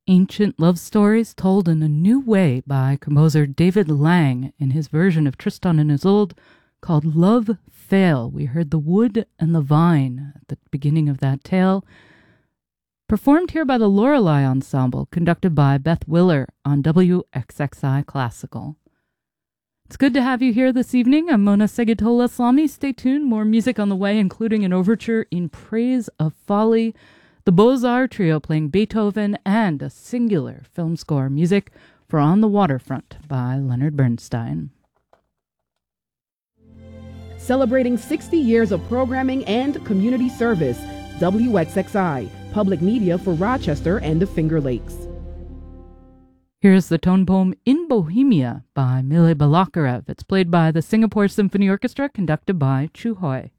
ancient love stories told in a new way by composer David Lang in his version of Tristan and Isolde called Love Fail. We heard The Wood and the Vine at the beginning of that tale, performed here by the Lorelei Ensemble, conducted by Beth Willer on WXXI Classical. It's good to have you here this evening. I'm Mona Segitola-Slami. Stay tuned. More music on the way, including an overture in praise of folly, the Beaux-Arts Trio playing Beethoven, and a singular film score, music for On the Waterfront by Leonard Bernstein. Celebrating 60 years of programming and community service, WXXI, public media for Rochester and the Finger Lakes. Here's the tone poem In Bohemia by Mile Balakirev. It's played by the Singapore Symphony Orchestra, conducted by Chu Hui.